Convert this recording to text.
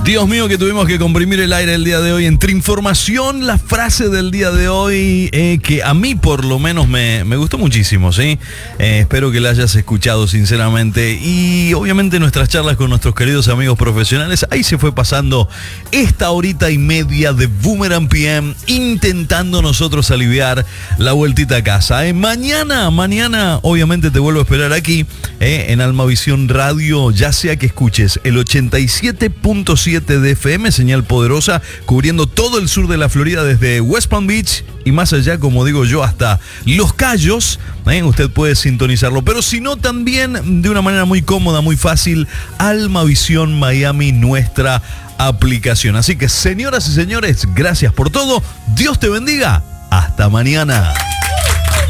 Dios mío, que tuvimos que comprimir el aire el día de hoy. Entre información, la frase del día de hoy, que a mí por lo menos me gustó muchísimo, ¿sí? Espero que la hayas escuchado sinceramente. Y obviamente nuestras charlas con nuestros queridos amigos profesionales, ahí se fue pasando esta horita y media de Boomerang PM, intentando nosotros aliviar la vueltita a casa. Mañana, obviamente te vuelvo a esperar aquí, en Almavisión Radio, ya sea que escuches el 87.7 de FM, señal poderosa, cubriendo todo el sur de la Florida, desde West Palm Beach y más allá, como digo yo, hasta Los Cayos. Usted puede sintonizarlo, pero si no, también de una manera muy cómoda, muy fácil, Almavisión Miami, nuestra aplicación. Así que, señoras y señores, gracias por todo. Dios te bendiga. Hasta mañana.